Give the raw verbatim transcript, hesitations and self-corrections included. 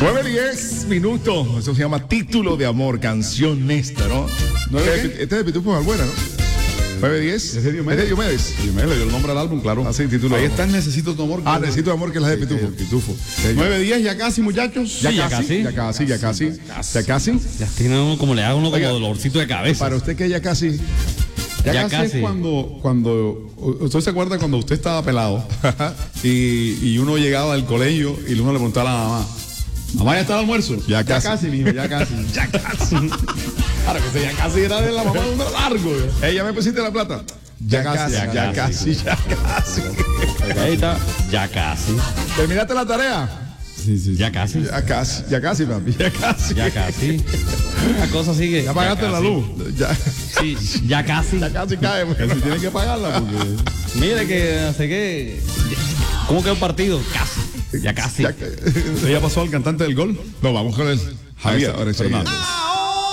nueve diez minutos. Eso se llama Título de Amor, canción esta, ¿no? Este, este es de Pitufo Albuena, ¿no? nueve diez. Es de Diomedes. Es de Diomedes. Diomedes le dio el nombre al álbum, claro. Así, título. Ahí está Necesito tu amor. Ah, Necesito tu amor, que es la de Pitufo. Pitufo. nueve diez ya casi, muchachos. Ya, Sí, ya casi, casi. ya casi, ya casi, ya casi. Ya tiene uno como le haga uno como Oiga, dolorcito de cabeza. Para usted que ya casi. Ya, Ya casi, casi. es cuando, cuando. ¿Usted se acuerda cuando usted estaba pelado? y, y uno llegaba del colegio y uno le preguntaba a la mamá: mamá, ¿ya está el almuerzo? Ya Ya casi. casi, mijo, ya casi. Ya casi. Ahora que ese ya casi era de la mamá de uno largo. ¿eh? Ey, ¿ya me pusiste la plata? Ya, casi, ya, ya casi, ya casi. Ahí está. Ya casi. ¿Terminaste la tarea? Sí, sí. Ya casi. Ya casi, ya casi, papi, ya casi. Ya casi. La cosa sigue. ¿Ya pagaste la casi. luz? Ya, Sí, ya casi. ya casi cae. Que si tienen que pagarla porque. Mire que no sé qué. ¿Cómo quedó el partido? Casi. Ya casi. Ya, ¿Usted ya pasó al cantante del gol? no, vamos con él. Javier Ahora sí. Fernández.